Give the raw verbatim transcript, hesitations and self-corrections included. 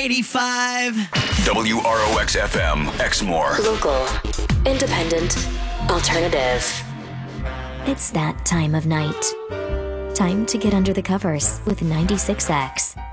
eighty-five. W R O X F M, Exmoor. Local, independent, alternative. It's that time of night. Time to get under the covers with ninety-six X.